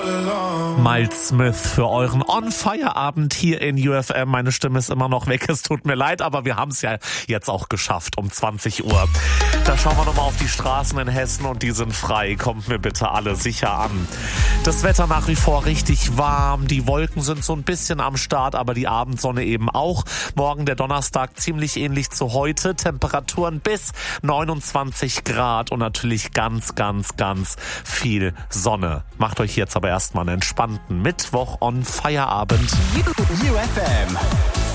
Miles Smith für euren On-Fire-Abend hier in UFM. Meine Stimme ist immer noch weg, es tut mir leid, aber wir haben es ja jetzt auch geschafft um 20 Uhr. Da schauen wir nochmal auf die Straßen in Hessen und die sind frei. Kommt mir bitte alle sicher an. Das Wetter nach wie vor richtig warm, die Wolken sind so ein bisschen am Start, aber die Abendsonne eben auch. Morgen der Donnerstag ziemlich ähnlich zu heute. Temperaturen bis 29 Grad und natürlich ganz, ganz, ganz viel Sonne. Macht euch jetzt aber erstmal einen entspannten Mittwoch on Feierabend. UFM